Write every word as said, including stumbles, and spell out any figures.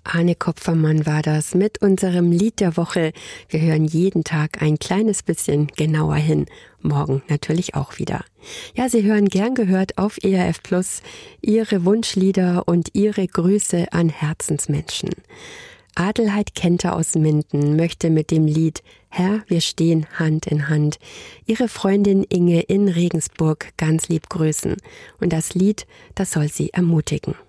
Arne Kopfermann war das mit unserem Lied der Woche. Wir hören jeden Tag ein kleines bisschen genauer hin. Morgen natürlich auch wieder. Ja, Sie hören gern gehört auf E R F Plus Ihre Wunschlieder und Ihre Grüße an Herzensmenschen. Adelheid Kenter aus Minden möchte mit dem Lied Herr, wir stehen Hand in Hand ihre Freundin Inge in Regensburg ganz lieb grüßen. Und das Lied, das soll sie ermutigen.